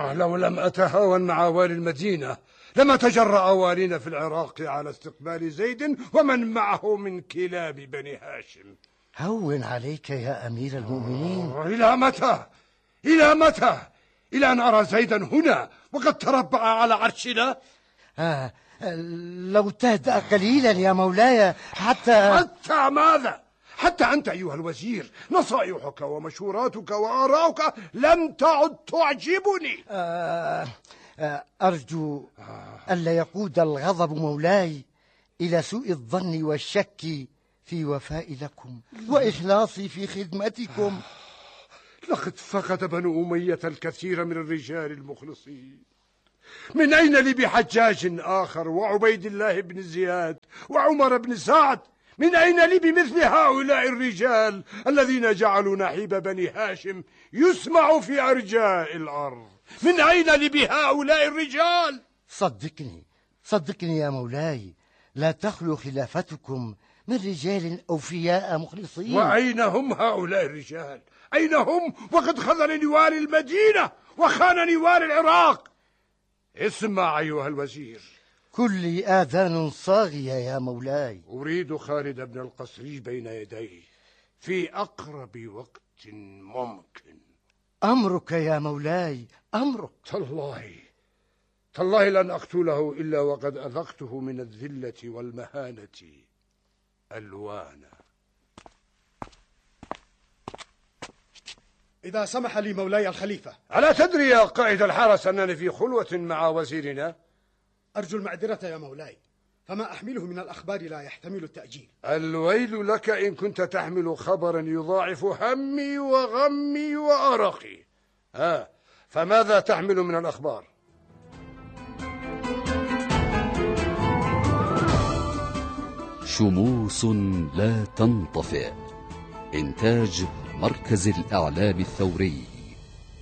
لو لم أتهاون مع والي المدينة لما تجرأ والينا في العراق على استقبال زيد ومن معه من كلاب بني هاشم. هون عليك يا أمير المؤمنين. إلى متى؟ إلى متى؟ إلى أن أرى زيدا هنا وقد تربع على عرشنا؟ لو تهدأ قليلا يا مولاي حتى ماذا؟ حتى أنت أيها الوزير نصائحك ومشوراتك وآراؤك لم تعد تعجبني. أرجو ألا يقود الغضب مولاي إلى سوء الظن والشك في وفائي لكم وإخلاصي في خدمتكم. لقد فقد بنو أمية الكثير من الرجال المخلصين. من أين لي بحجاج آخر وعبيد الله بن زياد وعمر بن سعد؟ من أين لي بمثل هؤلاء الرجال الذين جعلوا نحيب بني هاشم يسمع في أرجاء الأرض؟ من أين لي بهؤلاء الرجال؟ صدقني يا مولاي، لا تخلو خلافتكم من رجال أوفياء مخلصين. وأين هم هؤلاء الرجال؟ أين هم وقد خذلني والي المدينة وخانني والي العراق؟ اسمع أيها الوزير، كل آذان صاغية يا مولاي. أريد خالد بن القصري بين يديه في أقرب وقت ممكن. أمرك يا مولاي، أمرك. تالله لن أقتله إلا وقد أذقته من الذلة والمهانة ألوانا. إذا سمح لي مولاي الخليفة. ألا تدري يا قائد الحرس أنني في خلوة مع وزيرنا؟ أرجو المعذرة يا مولاي، فما أحمله من الأخبار لا يحتمل التأجيل. الويل لك إن كنت تحمل خبرا يضاعف همي وغمي وأرقي. فماذا تحمل من الأخبار؟ شموس لا تنطفئ. إنتاج مركز الإعلام الثوري.